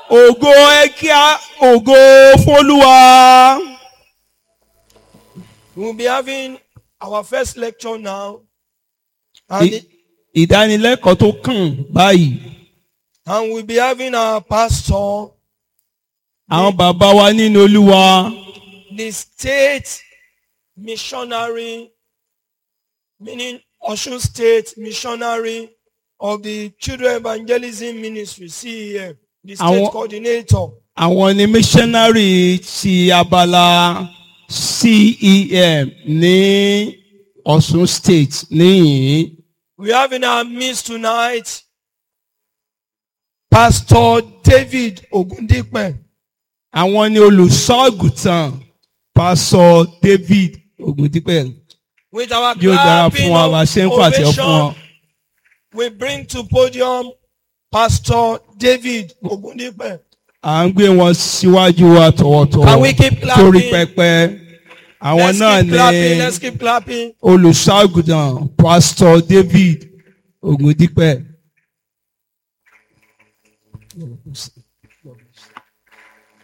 Ògo ẹ kí á ògo f'Olúwa. We will be having our first lecture now. And Ìdánilẹ́kọ̀ọ́ tó kàn báyìí. we'll be having our pastor, Àwọn bàbá wa nínú Olúwa. the state missionary, meaning Osun State missionary of the Children Evangelism Ministry, CEM, the state coordinator. Àwọn ni missionary ti abala CEM ní Osun State níyìn. We have in our midst tonight Pastor David Ogundipe. Àwọn ni olùṣọ́-àgùntàn Pastor David Ogundipe. With our Yóò dára fún clapping wa bá ṣe ń pàtẹ fún wọn. ovation, we bring to podium Pastor David Ogundipe. À ń gbé wọn síwájú wa tọ̀wọ̀tọ̀wọ̀ Can we keep clapping? torí pẹpẹ. Àwọn náà Let's keep clapping. olùṣọ́-àgùntàn Pastor David Ogundipe.